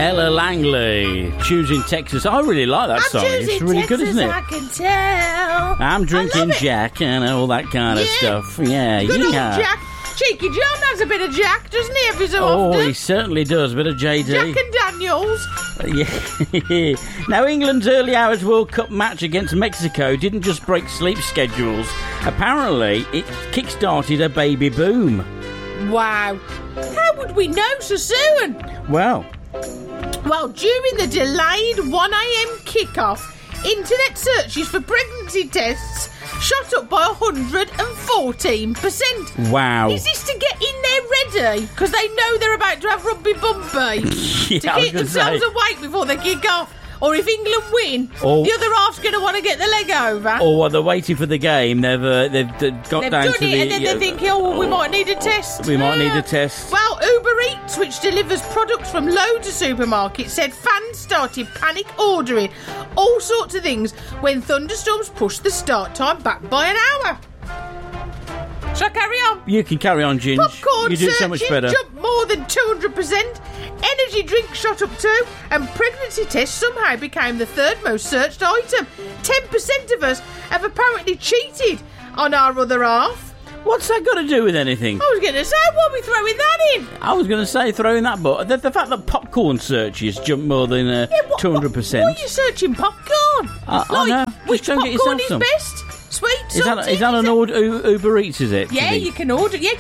Ella Langley, Choosing Texas. I really like that song. It's really good, isn't it? I can tell. I'm drinking Jack and all that kind of stuff. Yeah, Good old yeah. Jack. Cheeky John has a bit of Jack, doesn't he, every so Oh, often? he certainly does. A bit of JD. Jack and Daniels. Yeah. Now, England's early hours World Cup match against Mexico didn't just break sleep schedules. Apparently, it kick-started a baby boom. Wow. How would we know so soon? Well, During the delayed 1am kickoff, internet searches for pregnancy tests shot up by 114%. wow. Is this to get in there ready? Because they know they're about to have rugby bumpy. Yeah, To I was keep gonna themselves say. awake before they kick off. Or if England win, Or- the other half's going to want to get the leg over. Or while they're waiting for the game, they've got They've down done to it, the... and then they're thinking, oh, we might need a test. We might need a test. Well, Uber Eats, which delivers products from loads of supermarkets, said fans started panic ordering all sorts of things when thunderstorms pushed the start time back by an hour. Shall I carry on? You can carry on, Ginge. Popcorn You do so much searching better. jumped more than 200%. Energy drinks shot up too. And pregnancy tests somehow became the third most searched item. 10% of us have apparently cheated on our other half. What's that got to do with anything? I was going to say, why are we throwing that in? I was going to say throwing that, but the fact that popcorn searches jump more than 200%. Why are you searching popcorn? I know. Which Just go and get popcorn yourself is some. best? Sweet, Is salty? that an Uber Eats, is it? Yeah, you can order. Yeah,